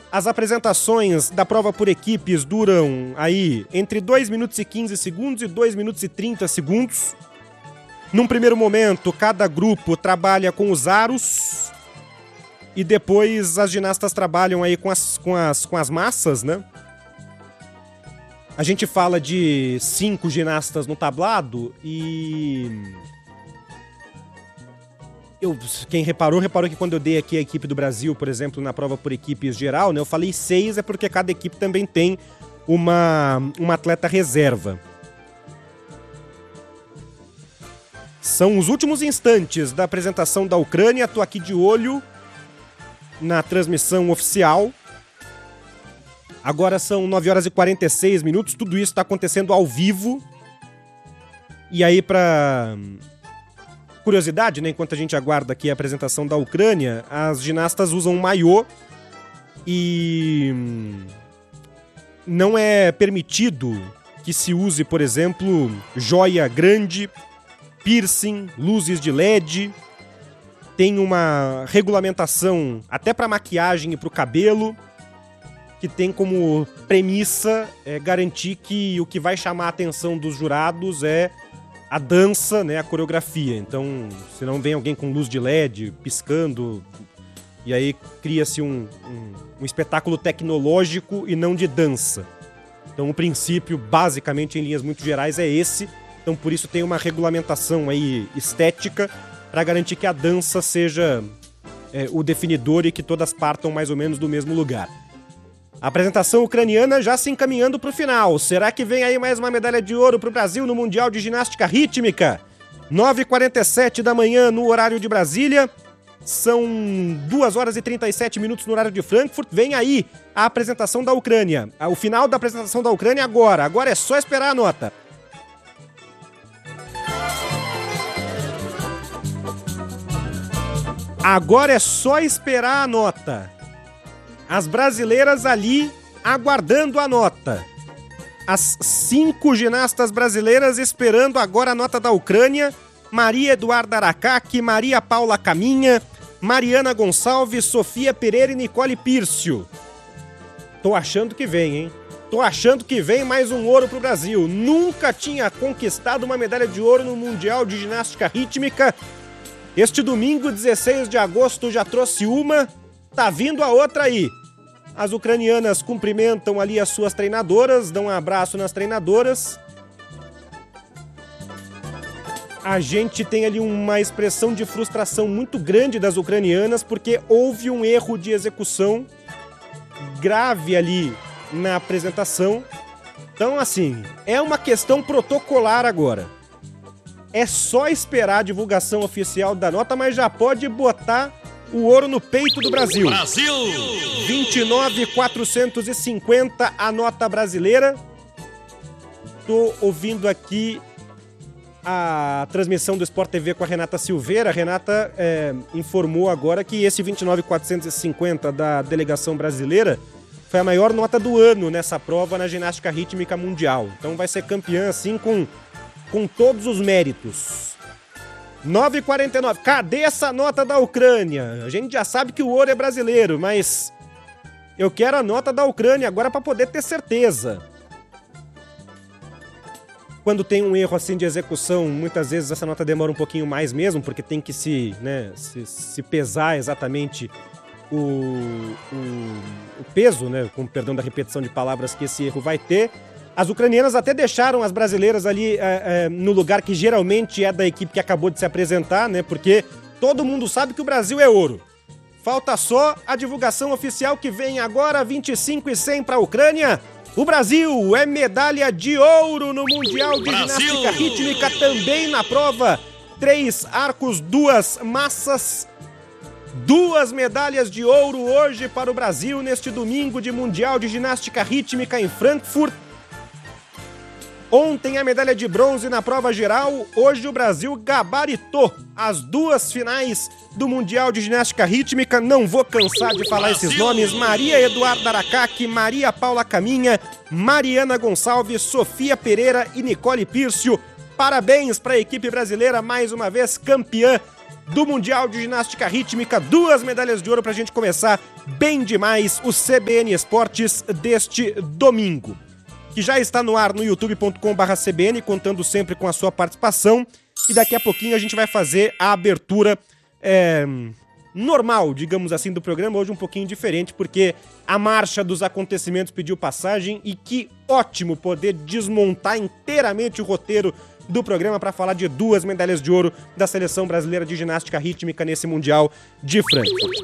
As apresentações da prova por equipes duram aí entre 2 minutos e 15 segundos e 2 minutos e 30 segundos. Num primeiro momento, cada grupo trabalha com os aros e depois as ginastas trabalham aí com as massas, né? A gente fala de 5 ginastas no tablado e... Quem reparou que quando eu dei aqui a equipe do Brasil, por exemplo, na prova por equipes geral, né, eu falei 6, é porque cada equipe também tem uma atleta reserva. São os últimos instantes da apresentação da Ucrânia, tô aqui de olho na transmissão oficial. Agora são 9 horas e 46 minutos, tudo isso está acontecendo ao vivo. E aí, pra curiosidade, né, enquanto a gente aguarda aqui a apresentação da Ucrânia, as ginastas usam maiô e não é permitido que se use, por exemplo, joia grande, piercing, luzes de LED. Tem uma regulamentação até para maquiagem e para o cabelo, que tem como premissa garantir que o que vai chamar a atenção dos jurados é a dança, né, a coreografia. Então, se não vem alguém com luz de LED piscando, e aí cria-se um espetáculo tecnológico e não de dança. Então, o princípio, basicamente, em linhas muito gerais, é esse. Então, por isso tem uma regulamentação aí estética para garantir que a dança seja o definidor e que todas partam mais ou menos do mesmo lugar. A apresentação ucraniana já se encaminhando para o final. Será que vem aí mais uma medalha de ouro para o Brasil no Mundial de Ginástica Rítmica? 9h47 da manhã no horário de Brasília. São 2 horas e 37 minutos no horário de Frankfurt. Vem aí a apresentação da Ucrânia. O final da apresentação da Ucrânia agora. Agora é só esperar a nota. Agora é só esperar a nota. As brasileiras ali aguardando a nota. As 5 ginastas brasileiras esperando agora a nota da Ucrânia. Maria Eduarda Aracaki, Maria Paula Caminha, Mariana Gonçalves, Sofia Pereira e Nicole Pírcio. Tô achando que vem, hein? Tô achando que vem mais um ouro pro Brasil. Nunca tinha conquistado uma medalha de ouro no Mundial de Ginástica Rítmica. Este domingo, 16 de agosto, já trouxe uma. Tá vindo a outra aí. As ucranianas cumprimentam ali as suas treinadoras, dão um abraço nas treinadoras. A gente tem ali uma expressão de frustração muito grande das ucranianas, porque houve um erro de execução grave ali na apresentação. Então, assim, é uma questão protocolar agora. É só esperar a divulgação oficial da nota, mas já pode botar o ouro no peito do Brasil. Brasil! 29.450 a nota brasileira. Tô ouvindo aqui a transmissão do Sport TV com a Renata Silveira. A Renata informou agora que esse 29.450 da delegação brasileira foi a maior nota do ano nessa prova na ginástica rítmica mundial. Então vai ser campeã assim com todos os méritos. 9h49. Cadê essa nota da Ucrânia? A gente já sabe que o ouro é brasileiro, mas eu quero a nota da Ucrânia agora para poder ter certeza. Quando tem um erro assim de execução, muitas vezes essa nota demora um pouquinho mais mesmo, porque tem que se pesar exatamente o peso, né, com perdão da repetição de palavras que esse erro vai ter. As ucranianas até deixaram as brasileiras ali no lugar que geralmente é da equipe que acabou de se apresentar, né? Porque todo mundo sabe que o Brasil é ouro. Falta só a divulgação oficial que vem agora, 25.100 para a Ucrânia. O Brasil é medalha de ouro no Mundial de Ginástica Rítmica, também na prova. 3 arcos, 2 massas. 2 medalhas de ouro hoje para o Brasil neste domingo de Mundial de Ginástica Rítmica em Frankfurt. Ontem a medalha de bronze na prova geral, hoje o Brasil gabaritou as 2 finais do Mundial de Ginástica Rítmica. Não vou cansar de falar esses nomes: Maria Eduarda Aracaki, Maria Paula Caminha, Mariana Gonçalves, Sofia Pereira e Nicole Pírcio. Parabéns para a equipe brasileira, mais uma vez campeã do Mundial de Ginástica Rítmica. 2 medalhas de ouro para a gente começar bem demais o CBN Esportes deste domingo, que já está no ar no youtube.com/CBN, contando sempre com a sua participação. E daqui a pouquinho a gente vai fazer a abertura normal, digamos assim, do programa, hoje um pouquinho diferente, porque a marcha dos acontecimentos pediu passagem e que ótimo poder desmontar inteiramente o roteiro do programa para falar de 2 medalhas de ouro da seleção brasileira de ginástica rítmica nesse Mundial de Frankfurt.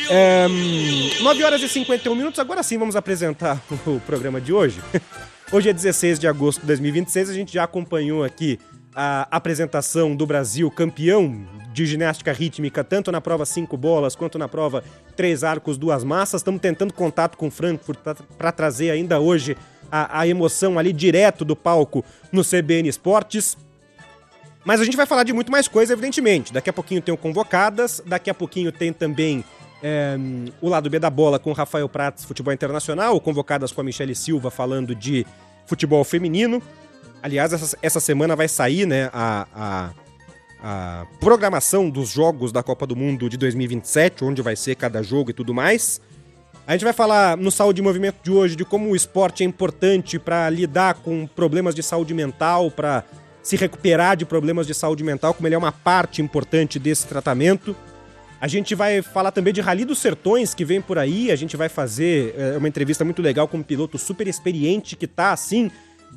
9 horas e 51 minutos, agora sim vamos apresentar o programa de hoje. Hoje é 16 de agosto de 2026, a gente já acompanhou aqui a apresentação do Brasil campeão de ginástica rítmica, tanto na prova 5 bolas quanto na prova 3 arcos, 2 massas. Estamos tentando contato com Frankfurt para trazer ainda hoje a emoção ali direto do palco no CBN Esportes. Mas a gente vai falar de muito mais coisa, evidentemente. Daqui a pouquinho tem o Convocadas, daqui a pouquinho tem também o lado B da bola com o Rafael Prats, futebol internacional, Convocadas com a Michele Silva falando de futebol feminino. Aliás, essa semana vai sair, né, a programação dos jogos da Copa do Mundo de 2027, onde vai ser cada jogo e tudo mais. A gente vai falar no Saúde e Movimento de hoje de como o esporte é importante para lidar com problemas de saúde mental, para se recuperar de problemas de saúde mental, como ele é uma parte importante desse tratamento. A gente vai falar também de Rally dos Sertões, que vem por aí. A gente vai fazer uma entrevista muito legal com um piloto super experiente que tá assim,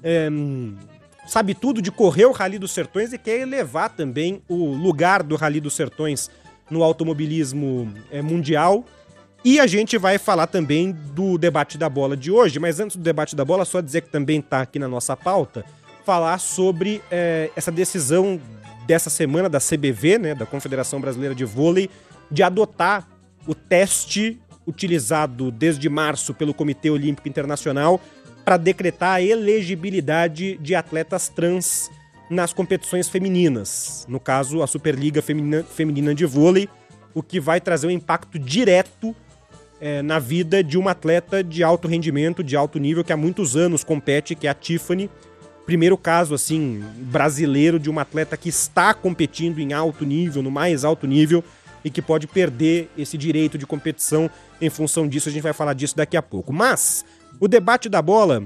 sabe tudo de correr o Rally dos Sertões e quer elevar também o lugar do Rally dos Sertões no automobilismo mundial. E a gente vai falar também do debate da bola de hoje, mas antes do debate da bola, só dizer que também está aqui na nossa pauta, falar sobre essa decisão dessa semana da CBV, né, da Confederação Brasileira de Vôlei, de adotar o teste utilizado desde março pelo Comitê Olímpico Internacional para decretar a elegibilidade de atletas trans nas competições femininas, no caso a Superliga Feminina de Vôlei, o que vai trazer um impacto direto na vida de uma atleta de alto rendimento, de alto nível, que há muitos anos compete, que é a Tiffany. Primeiro caso, assim, brasileiro de uma atleta que está competindo em alto nível, no mais alto nível, e que pode perder esse direito de competição em função disso. A gente vai falar disso daqui a pouco. Mas o debate da bola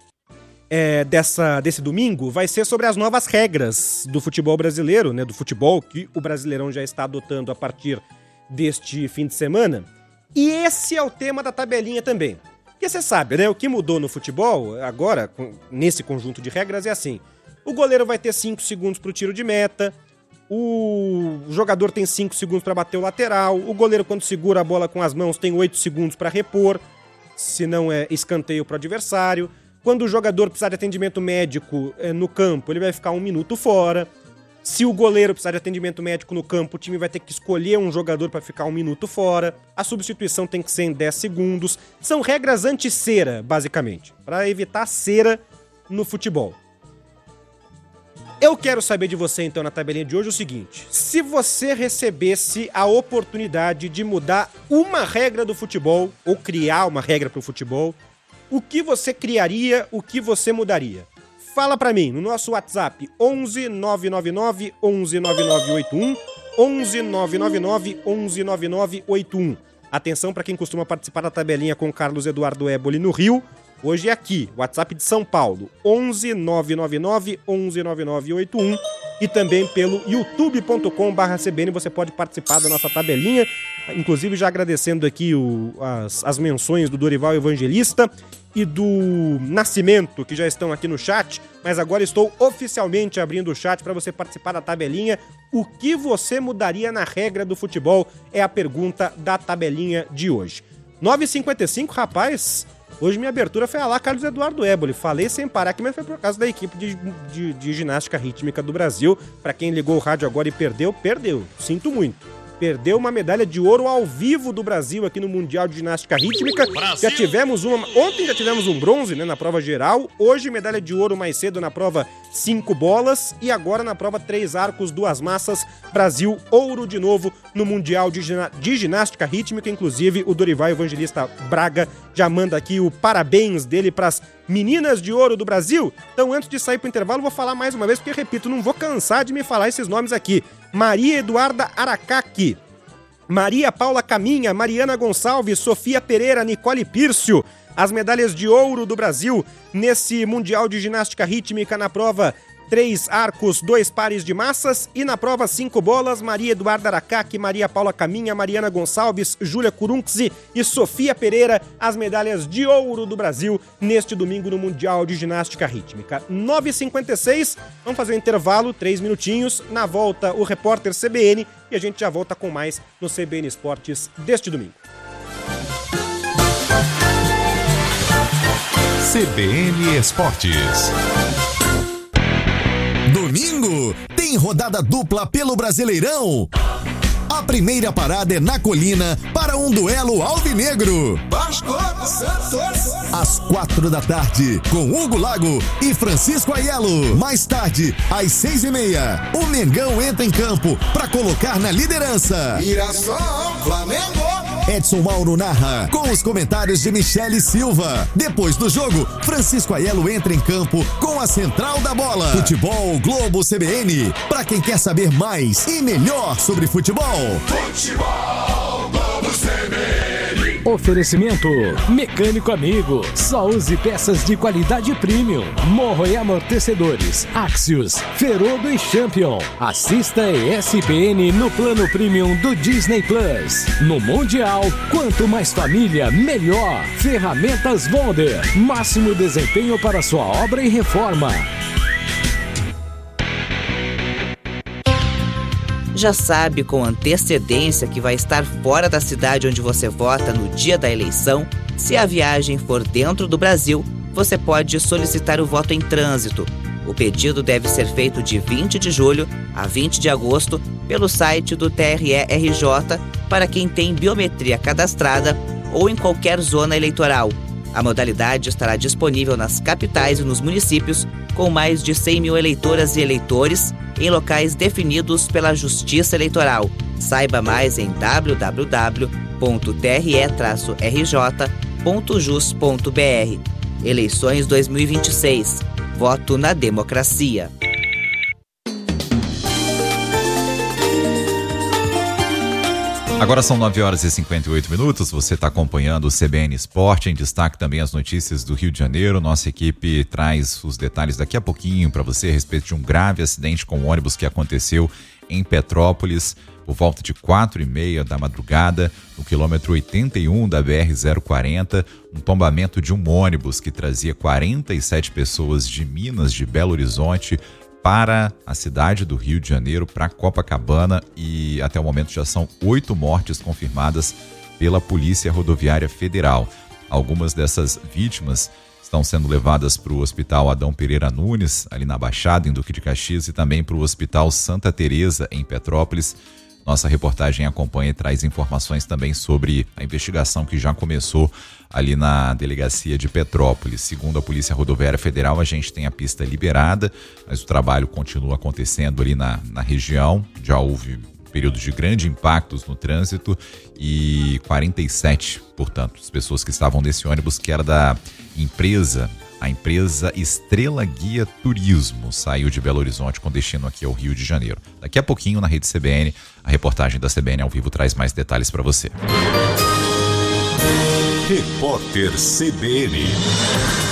desse domingo vai ser sobre as novas regras do futebol brasileiro, né, do futebol que o Brasileirão já está adotando a partir deste fim de semana. E esse é o tema da tabelinha também. Porque você sabe, né? O que mudou no futebol, agora, nesse conjunto de regras, é assim. O goleiro vai ter 5 segundos para o tiro de meta, o jogador tem 5 segundos para bater o lateral, o goleiro, quando segura a bola com as mãos, tem 8 segundos para repor, se não é escanteio para o adversário. Quando o jogador precisar de atendimento médico no campo, ele vai ficar 1 minuto fora. Se o goleiro precisar de atendimento médico no campo, o time vai ter que escolher um jogador para ficar 1 minuto fora. A substituição tem que ser em 10 segundos. São regras anti-cera, basicamente, para evitar cera no futebol. Eu quero saber de você, então, na tabelinha de hoje, o seguinte. Se você recebesse a oportunidade de mudar uma regra do futebol, ou criar uma regra para o futebol, o que você criaria, o que você mudaria? Fala pra mim no nosso WhatsApp 11 999 11 9981 11 999 11 9981. Atenção para quem costuma participar da tabelinha com Carlos Eduardo Éboli no Rio. Hoje é aqui, WhatsApp de São Paulo, 11 999 11 9981. E também pelo youtube.com/CBN você pode participar da nossa tabelinha. Inclusive já agradecendo aqui as menções do Dorival Evangelista e do Nascimento, que já estão aqui no chat, mas agora estou oficialmente abrindo o chat para você participar da tabelinha. O que você mudaria na regra do futebol é a pergunta da tabelinha de hoje. 9h55, rapaz, hoje minha abertura foi a lá Carlos Eduardo Éboli. Falei sem parar aqui, mas foi por causa da equipe de ginástica rítmica do Brasil. Para quem ligou o rádio agora e perdeu, sinto muito. Perdeu uma medalha de ouro ao vivo do Brasil aqui no Mundial de Ginástica Rítmica. Já tivemos ontem já tivemos um bronze, né, na prova geral. Hoje medalha de ouro mais cedo na prova 5 bolas. E agora na prova 3 arcos, 2 massas. Brasil, ouro de novo no Mundial de Ginástica Rítmica. Inclusive o Dorival Evangelista Braga já manda aqui o parabéns dele para as meninas de ouro do Brasil. Então antes de sair pro intervalo vou falar mais uma vez, porque repito, não vou cansar de me falar esses nomes aqui. Maria Eduarda Aracaki, Maria Paula Caminha, Mariana Gonçalves, Sofia Pereira, Nicole Pírcio. As medalhas de ouro do Brasil nesse Mundial de Ginástica Rítmica na prova 3 arcos, 2 pares de massas e na prova 5 bolas, Maria Eduarda Aracaque, Maria Paula Caminha, Mariana Gonçalves, Júlia Curunxi e Sofia Pereira, as medalhas de ouro do Brasil neste domingo no Mundial de Ginástica Rítmica. 9h56, vamos fazer um intervalo, 3 minutinhos, na volta o repórter CBN e a gente já volta com mais no CBN Esportes deste domingo. CBN Esportes. Domingo tem rodada dupla pelo Brasileirão. A primeira parada é na Colina para um duelo alvinegro. Vasco Santos. Às 4h, com Hugo Lago e Francisco Aiello. Mais tarde, às 6h30, o Mengão entra em campo para colocar na liderança. Mirassol, Flamengo. Edson Mauro narra, com os comentários de Michele Silva. Depois do jogo, Francisco Aiello entra em campo com a central da bola. Futebol Globo CBN, para quem quer saber mais e melhor sobre futebol. Futebol Globo CBN. Oferecimento Mecânico Amigo. Só use peças de qualidade premium. Morro e amortecedores, Axios, Ferodo e Champion. Assista ESPN no plano premium do Disney Plus. No Mundial, quanto mais família, melhor. Ferramentas Wonder. Máximo desempenho para sua obra e reforma. Já sabe com antecedência que vai estar fora da cidade onde você vota no dia da eleição? Se a viagem for dentro do Brasil, você pode solicitar o voto em trânsito. O pedido deve ser feito de 20 de julho a 20 de agosto pelo site do TRE-RJ para quem tem biometria cadastrada ou em qualquer zona eleitoral. A modalidade estará disponível nas capitais e nos municípios com mais de 100 mil eleitoras e eleitores em locais definidos pela Justiça Eleitoral. Saiba mais em www.tre-rj.jus.br. Eleições 2026. Voto na democracia. Agora são 9h58. Você está acompanhando o CBN Esporte. Em destaque também as notícias do Rio de Janeiro. Nossa equipe traz os detalhes daqui a pouquinho para você a respeito de um grave acidente com ônibus que aconteceu em Petrópolis por volta de 4h30 da madrugada, no quilômetro 81 da BR-040, um tombamento de um ônibus que trazia 47 pessoas de Minas, de Belo Horizonte, para a cidade do Rio de Janeiro, para Copacabana, e até o momento já são 8 mortes confirmadas pela Polícia Rodoviária Federal. Algumas dessas vítimas estão sendo levadas para o Hospital Adão Pereira Nunes, ali na Baixada, em Duque de Caxias, e também para o Hospital Santa Teresa, em Petrópolis. Nossa reportagem acompanha e traz informações também sobre a investigação que já começou ali na delegacia de Petrópolis. Segundo a Polícia Rodoviária Federal, a gente tem a pista liberada, mas o trabalho continua acontecendo ali na região. Já houve períodos de grande impactos no trânsito e 47, portanto, as pessoas que estavam nesse ônibus, que era da empresa, a empresa Estrela Guia Turismo, saiu de Belo Horizonte com destino aqui ao Rio de Janeiro. Daqui a pouquinho, na Rede CBN, a reportagem da CBN ao vivo traz mais detalhes para você. Repórter CBN.